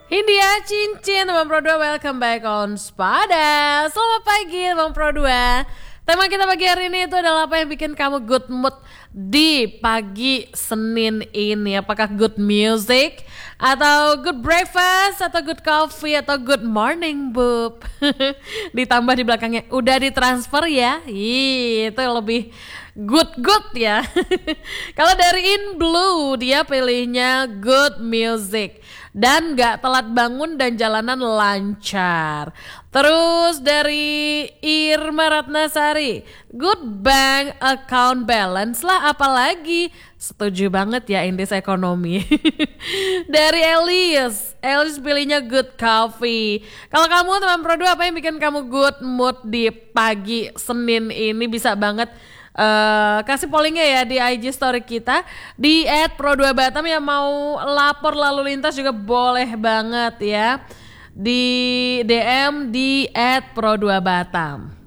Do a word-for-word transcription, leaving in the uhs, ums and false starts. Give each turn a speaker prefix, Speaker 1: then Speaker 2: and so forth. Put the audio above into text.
Speaker 1: Hindia Cincin, teman Pro dua, welcome back on Spada. Selamat pagi teman Pro dua. Tema kita pagi hari ini itu adalah apa yang bikin kamu good mood di pagi Senin ini. Apakah good music, atau good breakfast, atau good coffee, atau good morning bub. Ditambah di belakangnya udah ditransfer ya. Ih, itu lebih good-good ya. Kalau dari In Blue dia pilihnya good music dan gak telat bangun dan jalanan lancar. Terus dari Irma Ratnasari, good bank account balance lah, apalagi. Setuju banget ya indeks ekonomi. Dari Elis, Elis pilihnya good coffee. Kalau kamu teman Pro dua, apa yang bikin kamu good mood di pagi Senin ini? Bisa banget Uh, kasih pollingnya ya di I G story kita di et pro dua batam. Yang mau lapor lalu lintas juga boleh banget ya di D M di et pro dua batam.